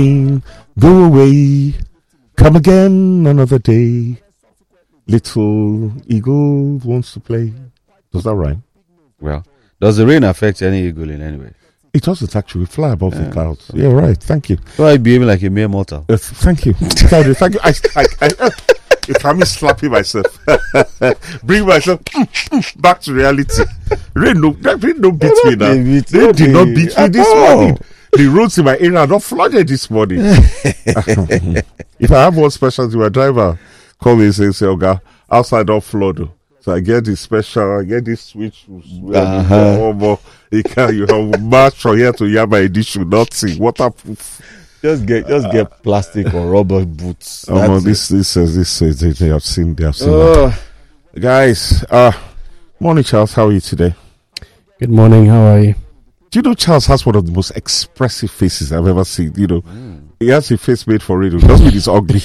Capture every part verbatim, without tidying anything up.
Go away, come again another day. Little eagle wants to play. Does that rhyme? Well, does the rain affect any eagle in any way? It doesn't actually fly above Yeah. the clouds. Yeah, right. Thank you. So I behaving like a mere mortal. Uh, thank you. Thank you. Thank you. I, I, I, uh, if I'm slapping myself, bring myself back to reality. Rain no, rain no beat me now. They did not beat me this morning. The roads in my area are not flooded this morning. If I have one specialty, my driver call me and say, say, okay, outside don't flood. So I get this special, I get this switch. Uh-huh. Oh, oh, you can you have march from here to Yaba edition, nothing waterproof. Just get, just get plastic or rubber boots. Oh, no, this, this, uh, this, uh, they, they have seen, they have seen. Oh. That. Guys, uh, morning, Charles. How are you today? Good morning. How are you? Do you know Charles has one of the most expressive faces I've ever seen? You know, mm. he has a face made for radio. Doesn't mean it's ugly.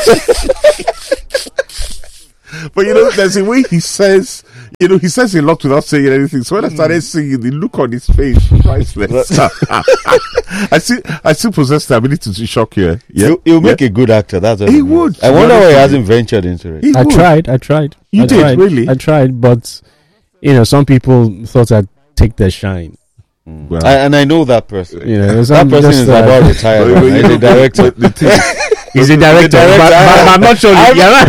But you know, there's a way he says, you know, he says a lot without saying anything. So when I started singing, the look on his face, priceless. I still, I still possess the ability to shock you. Yeah, he'll, he'll make yeah. a good actor. That's what he it would. Means. I wonder why he hasn't ventured into it. He I would. tried. I tried. You I did tried, really? I tried, but you know, some people thought I'd take their shine. Mm. Well, I, and I know that person. You know, that person is uh, about retired. Well, he's a director. The thing, he's a director, director but, but, but I'm not sure. I'm, yeah,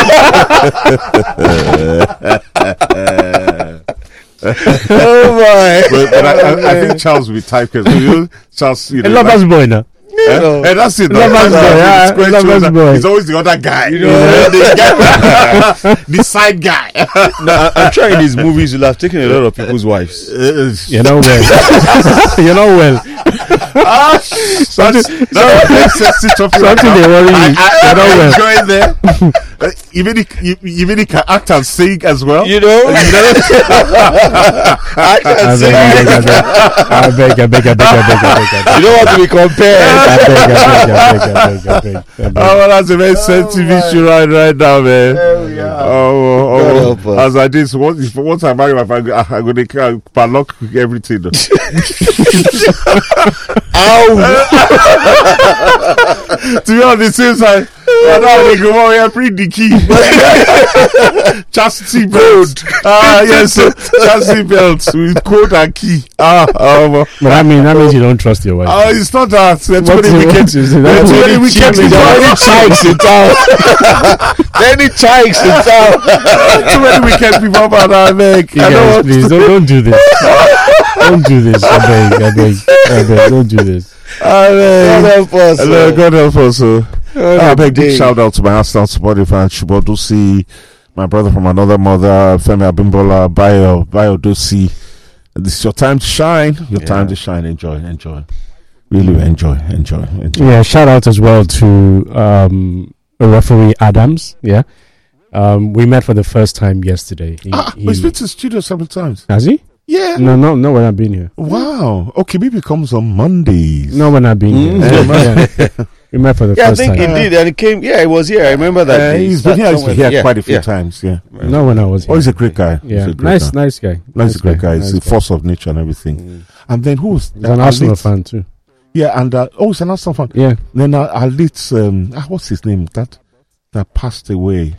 oh my! But, but I, I, I think Charles will be typecast. You know, Charles, you know, a lover's boy now. Yeah. Uh, and that's it. Lover's boy, yeah, lover's boy. He's always the other guy. You know, the, guy, the side guy. No, I'm trying these movies. You'll have taken a lot of people's wives. Uh, you know well. you know well. Ah, something, something, something they worry you. I, I, you know I well. enjoy there. Uh, even he, even he can act and sing as well. You know. Act and sing. I beg, I beg, I beg, I beg, I beg, I beg. You don't want to be compared. I beg, I beg, I beg, I beg, I beg. Oh, well, that's a very sensitive issue right, right now, man. Oh, yeah. Oh, oh, oh. As I did, so once, once I marry my family, I'm going to padlock everything. Ow! To be honest, it seems like well, now they go over here, print the key. Chastity belt. Ah, yes, uh, chastity belt with code and key. Ah, um, but I mean, that means you don't trust your wife. Oh, uh, it's not that. There's too many wicked. There's too many wicked. There are many chikes in town. Many chikes in town. Too many wicked people about our neck. You guys, please don't, don't do this. Don't do this. I beg, I beg, I beg. Don't do this. God help us. Hello, God help us. So. I beg big shout out to my Arsenal supporting fan Chubodusi, my brother from another mother, Femi Abimbola, Bayo, Bayo Dusi. This is your time to shine. Your yeah. time to shine. Enjoy, enjoy. Really enjoy, enjoy, enjoy. Yeah, shout out as well to um, referee Adams. Yeah, um, we met for the first time yesterday. He, ah, he, he's been to the studio several times. Has he? Yeah. No, no, no, when I've been here. Wow. Okay, maybe it comes on Mondays. No, when I've been mm. here. Yeah. We met for the yeah, first time. I think time. he did, and he came. Yeah, he was here. I remember that. Uh, he's been here, he's been here yeah, quite a few yeah. times. Yeah. No, when I was here. Oh, he's a great guy. Yeah, he's a great nice, guy. nice guy. Nice, nice great guy. guy. He's nice a force of nature and everything. Mm. And then who's he's an Arsenal fan too? Yeah, and uh, oh, he's an Arsenal fan. Yeah. Then uh, Alit, um, ah, what's his name? That that passed away.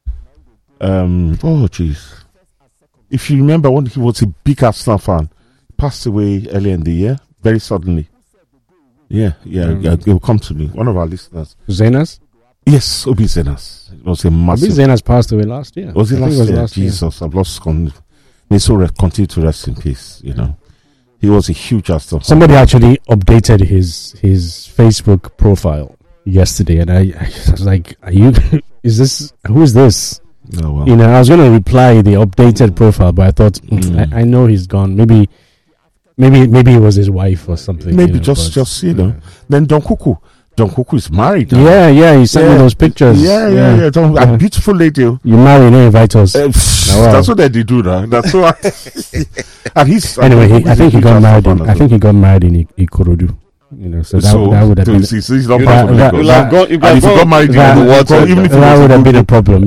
Um. Oh, jeez. If you remember, when he was a big Arsenal fan, passed away earlier in the year, very suddenly. Yeah, yeah, mm. yeah. It will come to me. One of our listeners. Zenas? Yes, Obi Zenas. It was a massive. Obi Zenas passed away last year. Was it last it was year? Last Jesus, year. I've lost con- May so re- continue to rest in peace, you know. He was a huge Arsenal. Somebody actually updated his his Facebook profile yesterday, and I, I was like, "Are you? Is this? Who is this?" Oh, well. You know, I was going to reply the updated profile, but I thought mm. I, I know he's gone. Maybe. Maybe maybe it was his wife or something. Maybe you know, just, just you know. Then Don Kuku. Don Kuku is married now. Yeah, yeah, he sent yeah. me those pictures. Yeah, yeah, yeah. yeah. Don, yeah. A beautiful lady. You marry, no invite us. Uh, no, wow. That's what they do now. That's what. And he's anyway. He, I think he got married. In, I think he got married in Ikorodu. You know, so that, so, that would have been. See, see, not that, that, that, that, that, and if you got married, that, in the water, even if that would have been a problem.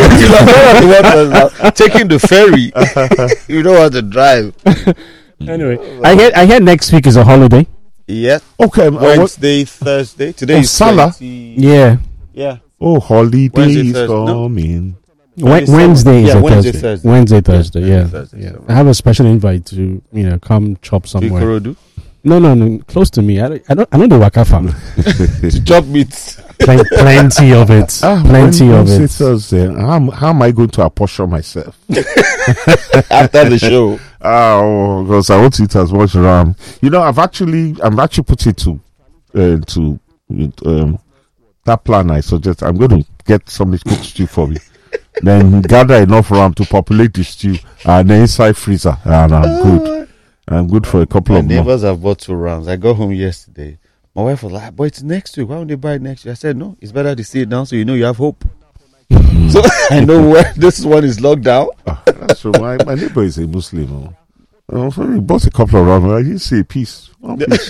Taking the ferry, you don't want to drive. Anyway, I hear I hear next week is a holiday. Yeah. Okay, um, uh, what- Wednesday, Thursday. Today Oh, is Salah? twenty Yeah. Yeah. oh, holiday Wednesday, is Thursday. No. coming. Wed- twenty-seven. Wednesday is Yeah, a Wednesday, Thursday. Thursday. Wednesday, Thursday. Wednesday, Yeah. Thursday, yeah. so- I have a special invite to you know come chop somewhere. Ikorodu. No, no, no, close to me. I don't. I don't. I know the Waka farm. To chop meat. Plen- plenty of it. Ah, plenty when of Wednesday, it. Thursday, how, how am I going to apportion myself? After the show. Oh, because I want to eat as much ram. You know, I've actually, I'm actually put it to, uh, to um, that plan I suggest. I'm going to get somebody to cook stew for me. Then gather enough ram to populate the stew and then inside freezer, and I'm good. I'm good for a couple My of months. neighbors have bought two rams. I got home yesterday. My wife was like, "But it's next week. Why don't they buy it next week?" I said, "No, it's better to see it now so you know you have hope." So I know where this one is locked down. Ah, that's true. My, my neighbor is a Muslim. Oh. Oh, so he bought a couple of ram. I didn't see a piece. One piece.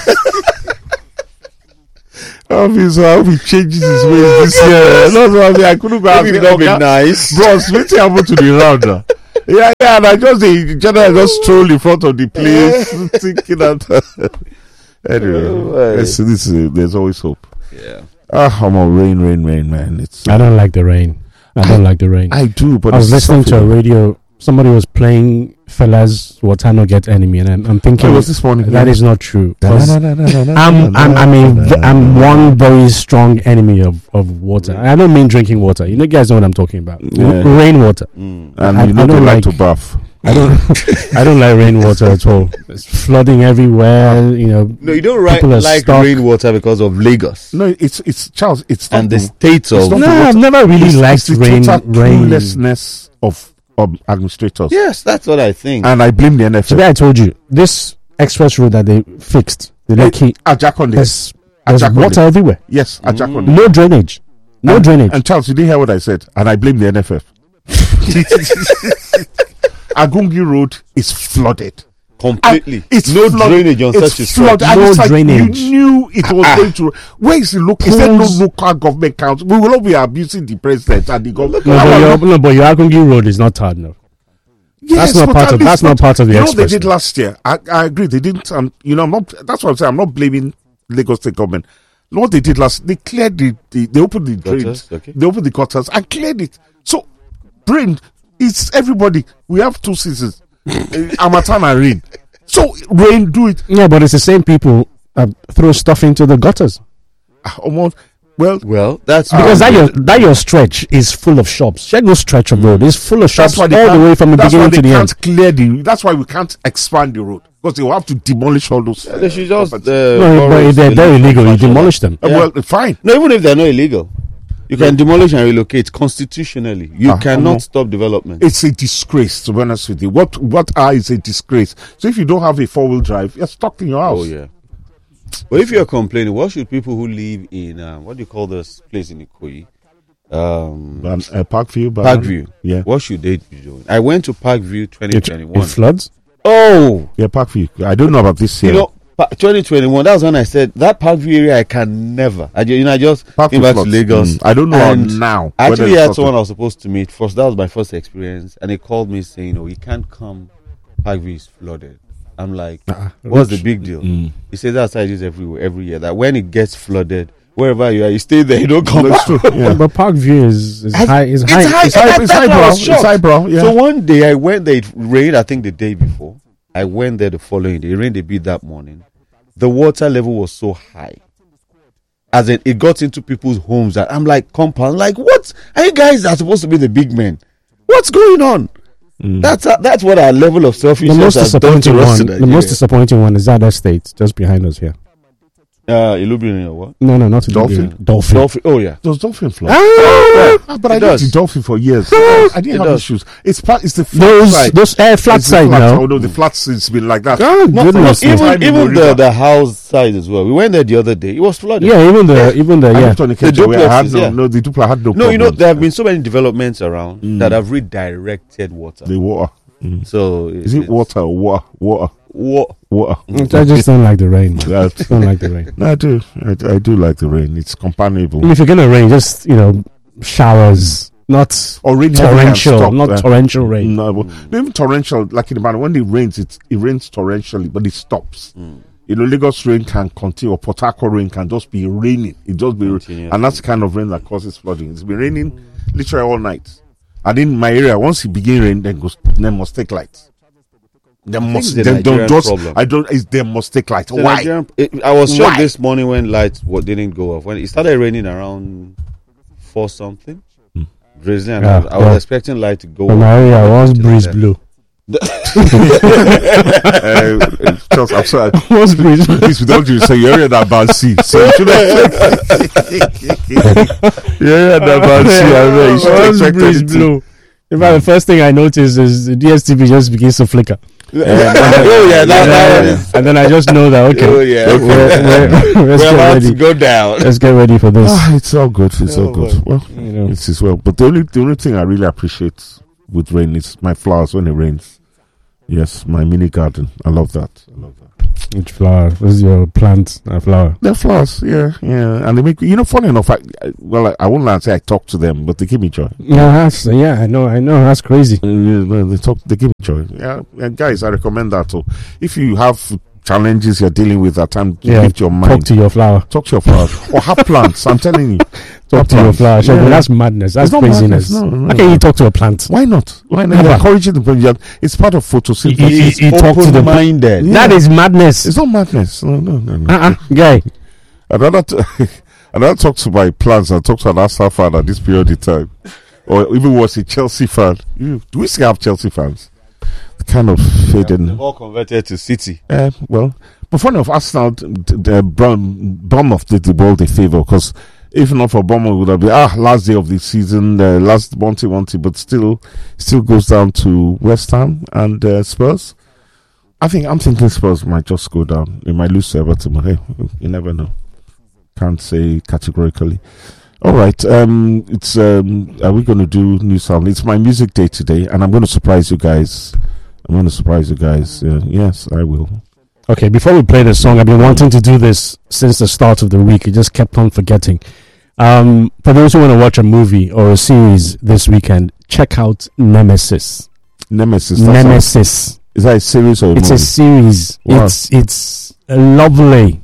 Obviously, I hope he changes his ways this year. That's why I mean, I couldn't go out. Maybe that'll be nice. Bros, what's happened to the round now? Yeah, yeah, and I just, the general just stroll in front of the place, thinking that. Anyway, Oh, let's see, this is, there's always hope. Yeah. Ah, I'm on rain, rain, rain, man. It's I don't like the rain. I don't like the rain. I do, but I was it's listening to a something- radio. Somebody was playing Fela's "Water No Get Enemy," and I'm, I'm thinking Oh, was this morning? that is not true. Na, na, 'Cause na, na, na, na, I'm na, I'm na, I'm a na, v- na, I'm na, one very strong enemy of, of water. I don't mean drinking water. You know, guys know what I'm talking about. Yeah. R- rainwater. Mm. and I- you know I they don't like, like- to bath. I don't I don't like rainwater at all. It's flooding everywhere. You know. No, you don't ri- People are like stuck. rainwater because of Lagos No, it's it's Charles. It's not and the the, state of. not No, the water. I've never really it's, liked it's the rain. total Rain. cluelessness of um, administrators, Yes, that's what I think. and I blame the N F L. Today I told you this express road that they fixed. The Lekki. Ajak on this. There's, there's Ajak on water this. everywhere. Yes, Ajak Mm. on this. No drainage. No and, drainage. And Charles, you didn't hear what I said, and I blame the N F F. Agungi Road is flooded. Completely. And it's no flood- drainage on it's such a flood. stretch. And No it's like drainage. You knew it was Ah. going to. Where is the local? Is there no Pools. local government council? We will not be abusing the president and the government. No, but your, no, but your Agungi Road is not tarred now. Yes, That's not but part at of- least that's not part of the You know what they express did now. last year? I, I agree. They didn't. Um, you know, I'm not. That's what I'm saying. I'm not blaming Lagos State government. You know what they did last? They cleared the. the they opened the Gutters, drains. okay. They opened the gutters and cleared it. So, rain. It's everybody. We have two seasons. Harmattan and rain. So rain, do it. Yeah, but it's the same people that throw stuff into the gutters. Ah, almost. Well, Well, that's Because um, that your that your stretch is full of shops. Check no stretch of road. It's full of shops that's why they all the can't- way from the that's why beginning they to the can't end. clear the. That's why we can't expand the road because they will have to demolish all those. they should just. Uh, No, but if they're, they're illegal, you demolish them. Uh, yeah. Well, fine. No, even if they're not illegal, you can demolish and relocate constitutionally. You Ah, cannot omo. stop development. It's a disgrace, to be honest with you. What what are is a disgrace. So if you don't have a four wheel drive, you're stuck in your house. Oh yeah. But if you're complaining, what should people who live in um, what do you call this place in Ikoyi? Um, Ban- uh, Parkview, Ban- Parkview. Yeah, What should they be doing? I went to Parkview twenty It, twenty-one. it floods. Oh, yeah, Parkview. I don't know about this you year. know, Pa- twenty twenty-one. That was when I said that Parkview area I can never. I ju- you know I just Parkview came back floods. to Lagos. Mm, I don't know how and now. I whether actually it's had sorted. someone I was supposed to meet first. That was my first experience, and he called me saying, "Oh, you can't come. Parkview is flooded." I'm like, Uh-uh. "What's the big deal?" Mm. He says that's how it is everywhere, every year. That when it gets flooded, wherever you are, you stay there. You don't come That's back. true. Yeah. But Parkview is, is Has- high. Is it's high. high. It's high, That- it's that's high, why I bro. was It's shocked. high, bro. Yeah. So one day I went there. It rained. I think the day before. I went there the following day. It rained a bit that morning. The water level was so high, as in it got into people's homes. That I'm like, compound. Like, what? Are you guys are supposed to be the big men? What's going on? That's uh, that's what our level of the selfishness most has done disappointing to us one. in The Nigeria. most disappointing one is that estate just behind us here. uh, Illuminating or what? No, no, not Dolphin? Dolphin. Dolphin. Dolphin. Oh yeah. Those dolphin flood. Ah! Ah, but I It did does. the dolphin for years. I didn't It have does. issues. It's part. It's the flat Those side. those uh, flat It's the side flat- now. Oh no, the flats it's been like that. Oh, No, goodness no, me. even Time in even the, Florida. the house side as well. We went there the other day. It was flooded. Yeah, even the even the I yeah. lived on the The Kejo where I had duplexes, no, yeah. no, the duplex had no. No, you know problems. there have been so many developments around Mm. that have redirected water. the water. Mm. So Is it water or water? Water. What? Water. I just don't like the rain. That- don't like the rain. No, I do. I, I do like the rain. It's companionable. I mean, if you're gonna rain, just you know, showers, not Or rain heavy and torrential, stop, not uh, torrential rain. No, but not even torrential. Like in the morning, when it rains, it it rains torrentially, but it stops. You know, Lagos rain can continue, or Port Harcourt rain can just be raining. It just be, Continuous. and that's the kind of rain that causes flooding. It's been raining literally all night. And in my area, once it begin rain, then goes, then must take lights. They must, the they don't Nigerian just, problem. I don't, it's, they must take lights. The Why? Nigerian- it- I was shocked Why? this morning when lights what didn't go off. When it started raining around four something, drizzling, and I was, I was Yeah. expecting light to go From my off. area, once breeze blew. uh, just, I'm sorry. Once breeze blew. Please, without you say, you're in that bad sea. So you should have. You're in that bad sea. I mean, you should Once expect breeze anything. blew. In fact, the first thing I noticed is the D S T V just begins to flicker. oh yeah, that, that and, one is. then, and then I just know that okay, Oh yeah, we're, we're, let's we're get about ready. to go down. Let's get ready for this. Ah, it's all good. It's Oh, all good. Well, You know. it's as well. But the only the only thing I really appreciate with rain is my flowers when it rains. Yes, my mini garden. I love that. I love that. Which flower? What's your plant? Uh, flower. They're flowers, yeah, yeah, and they make you know. Funny enough, I, I well, I, I won't lie and say I talk to them, but they give me joy. Yeah, that's yeah. I know. I know. That's crazy. Uh, yeah, they talk, they give me joy. Yeah, and guys, I recommend that too. If you have challenges you're dealing with at time, to Yeah, lift your mind. Talk to your flower. Talk to your flowers or have plants. I'm telling you, Talk have to your plants. flower. Sure, Yeah. but that's madness. That's It's not craziness. madness. No, no, How can no. you talk to a plant? Why not? Why not? Never. You're encouraging the project. It's part of You- photosynthesis. you- you talk to the minded. Yeah. That is madness. It's not madness. No, no, no, no. Uh-uh, guy. I'd rather, t- I'd rather talk to my plants and talk to an Arsenal fan at this period of time. Or even was a Chelsea fan. You, do we still have Chelsea fans? The kind of fading. They've all converted to City. Uh, well, but funny of Arsenal, d- d- the Brom- Bournemouth did the world a favour because if not for Bournemouth, it would have been ah last day of the season, uh, last one-two, one-two, but still, still goes down to West Ham and uh, Spurs. I think I'm thinking Spurs might just go down. They might lose to Everton, but hey, you never know. Can't say categorically. All right, um, it's um, are we going to do new sound? It's my music day today, and I'm going to surprise you guys. I'm going to surprise you guys. Uh, yes, I will. Okay, before we play the song, I've been wanting to do this since the start of the week. I just kept on forgetting. Um, for those who want to watch a movie or a series this weekend, check out Nemesis. Nemesis. that's all. Nemesis. Is that a series or a It's movie? a series. Wow. It's it's lovely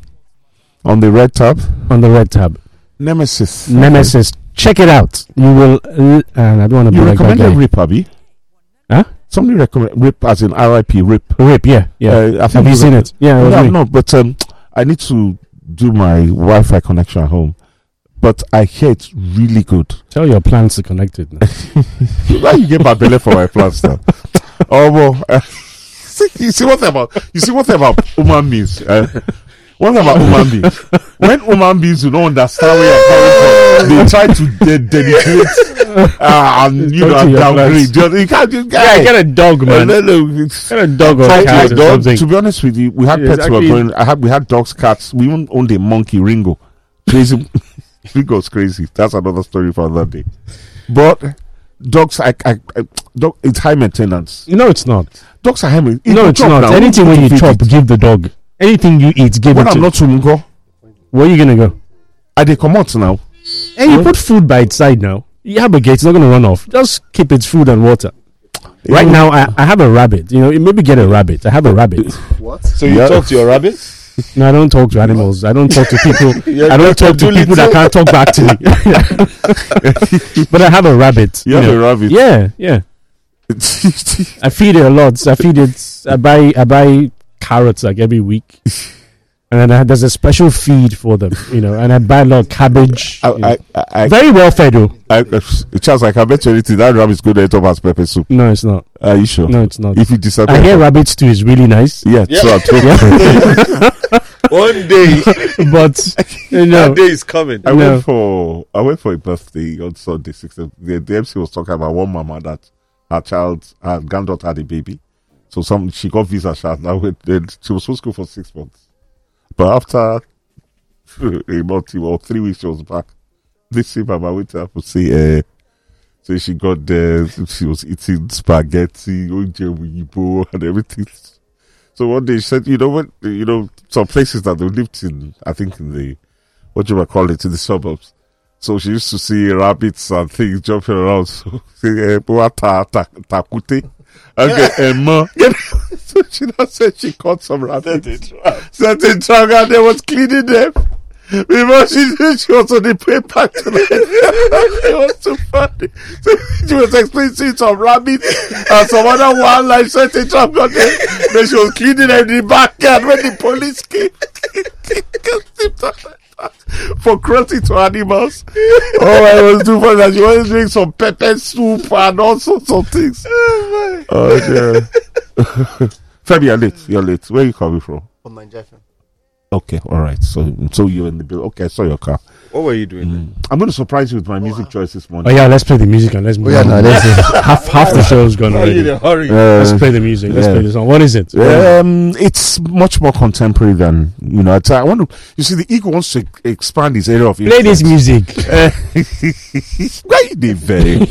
On the red tab? on the red tab. Nemesis. Nemesis. Check it out. You will. Uh, and I don't want to be You like that recommended guy. Rip, Abby? Huh? Somebody recommend Rip as in R I P Rip. Rip. Yeah. Yeah. Uh, I think Have you seen it? Yeah. It was No, me. no, but um, I need to do my Wi-Fi connection at home. But I hear it's really good. Tell your plants are connected. Now. Why you get my belly for my plans now? Oh well, uh, see, you see what about you see what about human beings. Uh, what about human beings? When human beings do not understand where you're coming from, they try to de- denigrate uh, and you Talk know to and your downgrade. You, you can't just Yeah, get a dog, Uh, man. no, no, it's- Get a dog or I- a I cat or don't- something. to be honest with you, we had Yeah, pets who were exactly. growing. I had we had dogs, cats. We even owned a monkey, Ringo. Crazy, Ringo's crazy. That's another story for another day. But dogs, I, I, I dog, it's high maintenance. No, it's not. Dogs are high maintenance. No, it's not. Anything when you chop, give the dog. Anything you eat, give When it I'm to. not to go, Where are you gonna go? I they come out now. And you put food by its side now. You have a gate. It's not gonna run off. Just keep its food and water. Right You- now, I, I have a rabbit. You know, maybe get a rabbit. I have a rabbit. So you Yeah. talk to your rabbit? No, I don't talk to animals. I don't talk to people. You're I don't Doctor talk to people that Dolittle. can't talk back to me. But I have a rabbit. You have know. a rabbit. Yeah, yeah. I feed it a lot. I feed it. I buy. I buy carrots like every week, and then I, there's a special feed for them. You know, and I buy a lot of cabbage. you know. I, I, I, Very well fed, though. I, I, Charles, I can bet you anything. That rabbit's good at top as pepper soup. No, it's not. Are you sure? No, it's not. If you disappear, I hear rabbit stew is really nice, yeah, Yeah. so I told One day, but you know, that day is coming. I No. went for I went for a birthday on Sunday. sixteenth. The, the M C was talking about one mama that her child, her granddaughter had a baby. So some she got visa. She had, now went- then she was supposed to go for six months, but after a month or three weeks, she was back. This same mama went up to say, uh, so she got there. She was eating spaghetti, oúnjẹ òyìnbó, and everything. So one day she said, you know what, you know, some places that they lived in, I think in the, what you might call it, in the suburbs. So she used to see rabbits and things jumping around. So, say, eh, "Boa ta- ta- takute." Okay, and more. So she now said she caught some rabbits. Set in trunk and they was cleaning them. Before she did, she was on the paper tonight. It was too funny. So she was explaining some rabbits and some other wildlife set in trunk on them. Then she was cleaning them in the backyard when the police came. For cruelty to animals. Oh, I was too funny that she was doing some pepper soup and all sorts of things. Oh, dear. Femi, you're late. You're late. Where are you coming from? From Nigeria. Okay, all right. So, so you're in the bill. Okay, I saw your car. What were you doing? Mm. I'm going to surprise you with my oh, music wow. choice this morning. Oh yeah, let's play the music and let's move. Oh, yeah, no, let's half half the show's gone already. Hurry. Uh, let's play the music. Let's yeah. play the song. What is it? Um, it's much more contemporary than you know. I want to. You see, the ego wants to expand his area of play influence. This music. Why they very?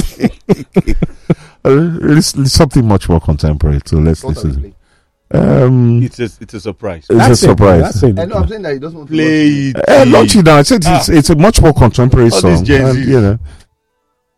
uh, it's, it's something much more contemporary. So let's what listen. Um, it's a it's a surprise. It's that's a surprise. It, that's it. I know. I'm saying that he doesn't want play to it. Uh, not you now. I said ah. it's it's a much more contemporary All song. And, you know,